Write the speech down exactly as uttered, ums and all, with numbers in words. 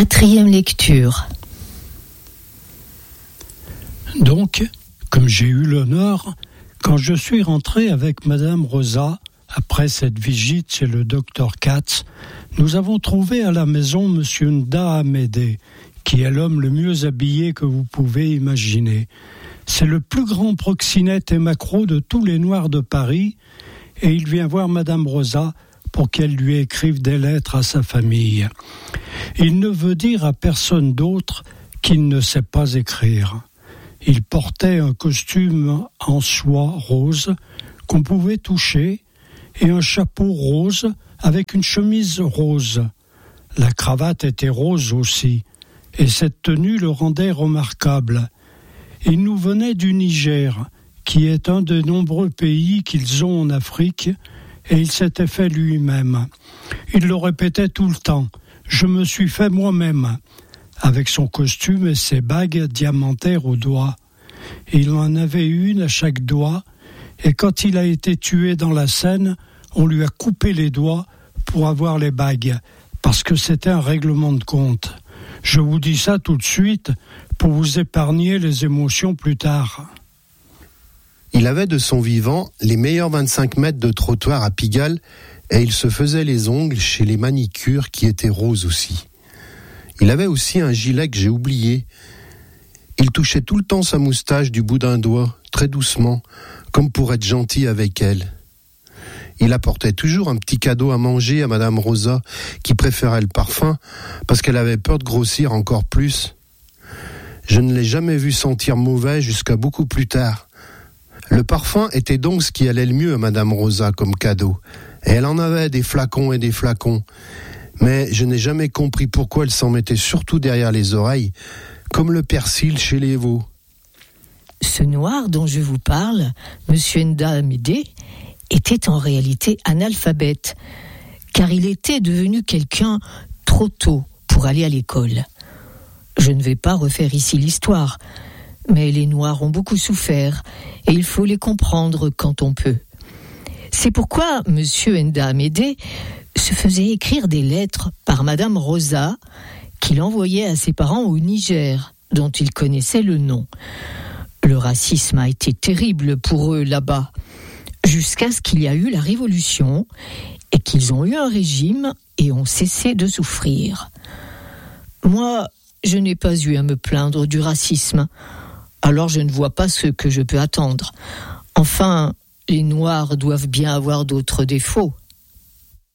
Quatrième lecture. Donc, comme j'ai eu l'honneur, quand je suis rentré avec Madame Rosa, après cette visite chez le docteur Katz, nous avons trouvé à la maison Monsieur Nda Amédée, qui est l'homme le mieux habillé que vous pouvez imaginer. C'est le plus grand proxénète et maquereau de tous les Noirs de Paris, et il vient voir Madame Rosa pour qu'elle lui écrive des lettres à sa famille. Il ne veut dire à personne d'autre qu'il ne sait pas écrire. Il portait un costume en soie rose qu'on pouvait toucher et un chapeau rose avec une chemise rose. La cravate était rose aussi, et cette tenue le rendait remarquable. Il nous venait du Niger, qui est un des nombreux pays qu'ils ont en Afrique, et il s'était fait lui-même. Il le répétait tout le temps. « Je me suis fait moi-même », avec son costume et ses bagues diamantaires aux doigts. Il en avait une à chaque doigt, et quand il a été tué dans la Seine, on lui a coupé les doigts pour avoir les bagues, parce que c'était un règlement de compte. Je vous dis ça tout de suite pour vous épargner les émotions plus tard. Il avait de son vivant les meilleurs vingt-cinq mètres de trottoir à Pigalle et il se faisait les ongles chez les manicures qui étaient roses aussi. Il avait aussi un gilet que j'ai oublié. Il touchait tout le temps sa moustache du bout d'un doigt, très doucement, comme pour être gentil avec elle. Il apportait toujours un petit cadeau à manger à Madame Rosa, qui préférait le parfum, parce qu'elle avait peur de grossir encore plus. Je ne l'ai jamais vu sentir mauvais jusqu'à beaucoup plus tard. Le parfum était donc ce qui allait le mieux à Madame Rosa comme cadeau. Et elle en avait des flacons et des flacons. Mais je n'ai jamais compris pourquoi elle s'en mettait surtout derrière les oreilles, comme le persil chez les veaux. Ce noir dont je vous parle, Monsieur Nda Amédée, était en réalité analphabète, car il était devenu quelqu'un trop tôt pour aller à l'école. Je ne vais pas refaire ici l'histoire, mais les Noirs ont beaucoup souffert, et il faut les comprendre quand on peut. C'est pourquoi Monsieur Nda Amédée se faisait écrire des lettres par Madame Rosa, qu'il envoyait à ses parents au Niger, dont il connaissait le nom. Le racisme a été terrible pour eux là-bas, jusqu'à ce qu'il y a eu la Révolution et qu'ils ont eu un régime et ont cessé de souffrir. Moi, je n'ai pas eu à me plaindre du racisme, alors je ne vois pas ce que je peux attendre. Enfin, les Noirs doivent bien avoir d'autres défauts.